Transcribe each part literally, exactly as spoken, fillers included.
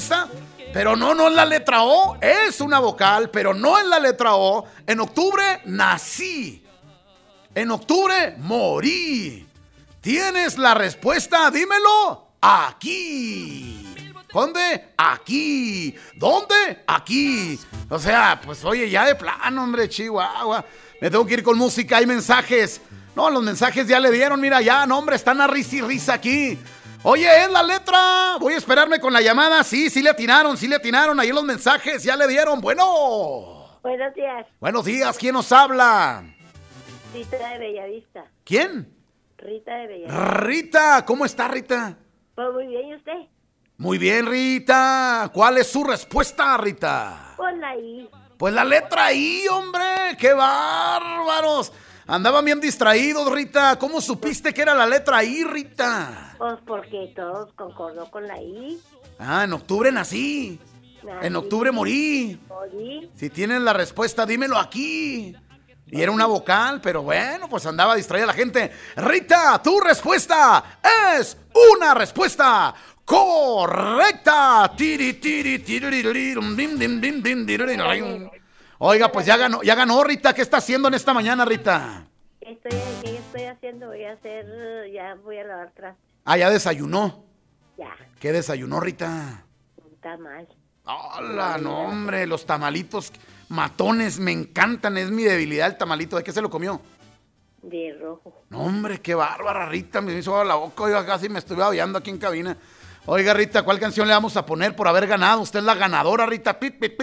respuesta, pero no, no es la letra O, es una vocal, pero no es la letra O. En octubre nací, en octubre morí. ¿Tienes la respuesta? Dímelo aquí. ¿Dónde? Aquí. ¿Dónde? Aquí. O sea, pues oye, ya de plano, hombre, Chihuahua. Me tengo que ir con música, hay mensajes. No, los mensajes ya le dieron, mira, ya, no, hombre, están a risa y risa aquí. Oye, es la letra. Voy a esperarme con la llamada. Sí, sí le atinaron, sí le atinaron. Ahí los mensajes ya le dieron. Bueno. Buenos días. Buenos días, ¿quién nos habla? Rita de Bellavista. ¿Quién? Rita de Bellavista. Rita, ¿cómo está, Rita? Pues muy bien, ¿y usted? Muy bien, Rita. ¿Cuál es su respuesta, Rita? Pon la I. Pues la letra I, hombre. ¡Qué bárbaros! Andaban bien distraídos, Rita. ¿Cómo supiste que era la letra I, Rita? Pues porque todos concordó con la I. Ah, en octubre nací. Nací. En octubre morí. Morí. Si tienes la respuesta, dímelo aquí. Y era una vocal, pero bueno, pues andaba distraída la gente. Rita, tu respuesta es una respuesta correcta. Tiri, tiri, tiri, tiri, dim, dim, dim, dim, tiri. Oiga, pues ya ganó, ya ganó, Rita. ¿Qué está haciendo en esta mañana, Rita? Estoy, ¿qué estoy haciendo? Voy a hacer, ya voy a lavar trastes. Ah, ya desayunó. Ya. ¿Qué desayunó, Rita? Un tamal. Hola, no, hombre, los tamalitos matones me encantan, es mi debilidad el tamalito. ¿De qué se lo comió? De rojo. No, hombre, qué bárbara, Rita, me hizo agua la boca, oiga, casi me estuve aullando aquí en cabina. Oiga, Rita, ¿cuál canción le vamos a poner por haber ganado? Usted es la ganadora, Rita.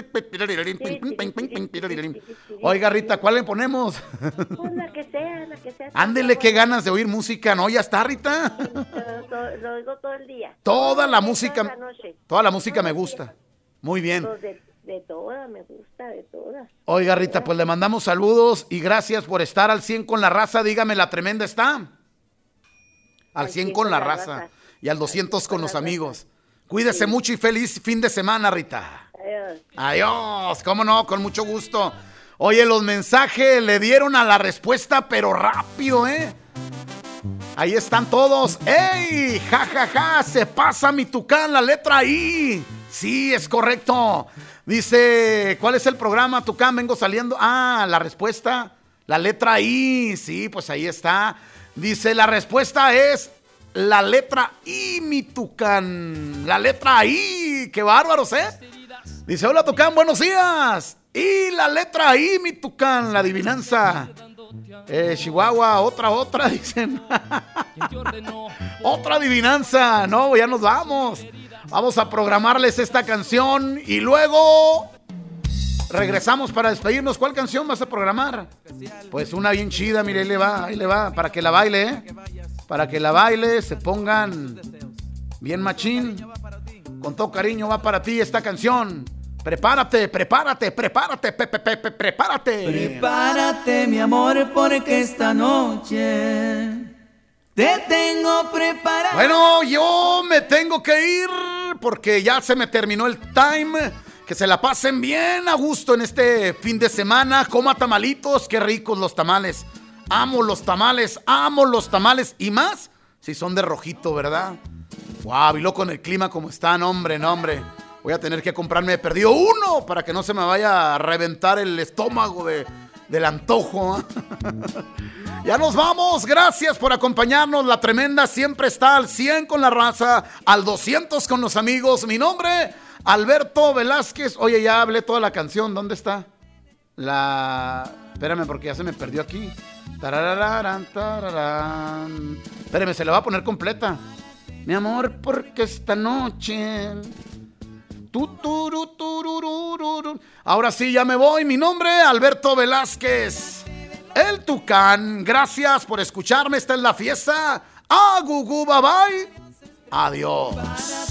Oiga, Rita, ¿cuál le ponemos? Pues la que sea, la que sea. Ándele, qué ganas de oír música, ¿no? Ya está, Rita. Lo, lo oigo todo el día. Toda la Toda música, la noche. toda la música me gusta. Muy bien. Pues de, de todas, me gusta, de todas. Oiga, Rita, pues le mandamos saludos y gracias por estar al cien con la raza. Dígame, ¿la tremenda está? Al cien con la raza. Y al doscientos con los amigos. Cuídese mucho y feliz fin de semana, Rita. Adiós. Adiós, cómo no, con mucho gusto. Oye, los mensajes le dieron a la respuesta, pero rápido, ¿eh? Ahí están todos. ¡Ey! ¡Ja, ja, ja! Se pasa mi tucán, la letra I. Sí, es correcto. Dice, ¿cuál es el programa, tucán? Vengo saliendo. Ah, la respuesta, la letra I. Sí, pues ahí está. Dice, la respuesta es la letra I, mi tucán. La letra I. ¡Qué bárbaros, eh! Dice, hola, tucán, buenos días. Y la letra I, mi tucán, la adivinanza. Eh, Chihuahua, otra, otra, dicen. Otra adivinanza. No, ya nos vamos. Vamos a programarles esta canción y luego regresamos para despedirnos. ¿Cuál canción vas a programar? Pues una bien chida, mire, ahí le va, ahí le va, para que la baile, ¿eh? Para que la baile, se pongan bien machín. Con todo cariño va para ti esta canción. Prepárate, prepárate, prepárate, pe, pe, pe, pe, prepárate. Prepárate, mi amor, porque esta noche te tengo preparado. Bueno, yo me tengo que ir porque ya se me terminó el time. Que se la pasen bien a gusto en este fin de semana. Coma tamalitos, qué ricos los tamales. Amo los tamales, amo los tamales. Y más si son de rojito, ¿verdad? Guau, y luego con el clima como está, no, hombre, no, hombre. Voy a tener que comprarme de perdido uno para que no se me vaya a reventar el estómago de, del antojo. Ya nos vamos. Gracias por acompañarnos. La tremenda siempre está al cien con la raza, al doscientos con los amigos. Mi nombre, Alberto Velázquez. Oye, ya hablé toda la canción. ¿Dónde está? La... Espérame porque ya se me perdió aquí. Tarararán, tararán. Espérame, se la va a poner completa. Mi amor, porque esta noche... Ahora sí, ya me voy. Mi nombre, Alberto Velázquez, el Tucán. Gracias por escucharme. Esta es la fiesta. A gugu, bye bye. Adiós.